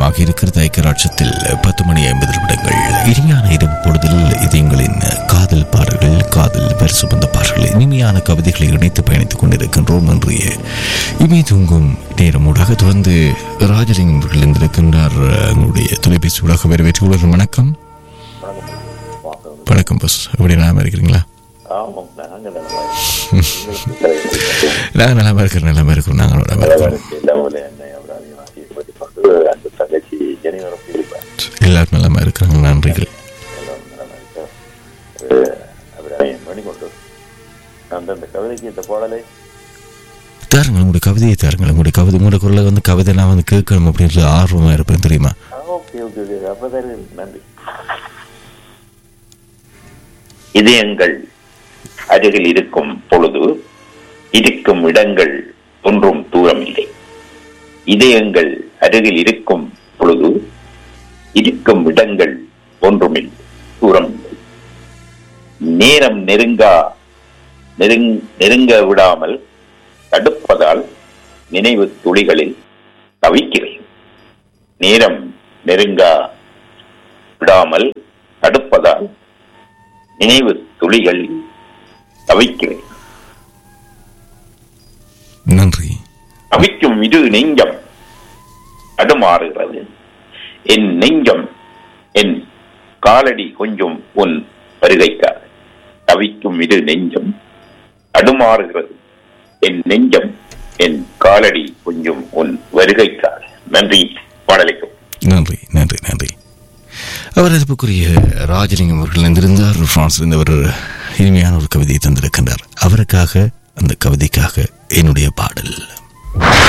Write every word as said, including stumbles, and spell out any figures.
நேரமாக இருக்கிறது. ஐக்கியராட்சத்தில் பத்து மணி ஐம்பது நிமிடங்கள். இனிமையான இரவு பொழுதில் இதயங்களின் காதல் பாடல்கள், காதல் பரிசுபந்த பாடல்கள், இனிமையான கவிதைகளை இணைத்து பயணித்துக் கொண்டிருக்கின்றோம். இன்றைய இமை தூங்கும் நேரம் ஊடாக தொடர்ந்து ராஜலிங்கம் அவர்கள் இருந்திருக்கின்றார். எங்களுடைய தொலைபேசி ஊடாக வரவேற்றுள்ளது. வணக்கம். வணக்கம் பஸ், எப்படி நலமா இருக்கிறீங்களா? நாங்கள் நலமா இருக்கிறோம், நலமா இருக்கிறோம். நாங்கள் நலமா இருக்கிறோம். எல்லாரும் நலமா இருக்கிறாங்க. நன்றிகள். தாருங்கள் உங்களுடைய கவிதையை தாருங்கள். உங்களுடைய கவிதை, உங்களுடைய குரலை வந்து கவிதை நான் வந்து கேட்கணும் அப்படின்ற ஆர்வமா இருப்பேன் தெரியுமா? இதயங்கள் அருகில் இருக்கும் பொழுது இருக்கும் இடங்கள் ஒன்றும் தூரம் இல்லை. இதயங்கள் அருகில் இருக்கும் பொழுது இருக்கும் இடங்கள் ஒன்றும் இல்லை, தூரம் இல்லை. நேரம் நெருங்கா நெருங் நெருங்க விடாமல் தடுப்பதால் நினைவு துளிகளில் தவிக்கிறேன். நேரம் நெருங்கா விடாமல் தடுப்பதால் நினைவு துளிகளில் தவிக்கிறேன். நன்றி. தவிக்கும் இரு நெஞ்சம் தடுமாறுகிறது. என் நெஞ்சம் என் காலடி கொஞ்சம் உன் வருகைக்காக. தவிக்கும் இரு நெஞ்சம் தடுமாறுகிறது. என் நெஞ்சம் என் காலடி கொஞ்சம் உன் வருகைக்காக. நன்றி. பாடலைக்கும் நன்றி, நன்றி, நன்றி. அவர் அதுக்குரிய ராஜலிங்கம் அவர்கள் இருந்திருந்தார். பிரான்சில் இருந்தவர் இனிமையான ஒரு கவிதையை தந்திருக்கின்றார். அவருக்காக, அந்த கவிதைக்காக என்னுடைய பாடல்.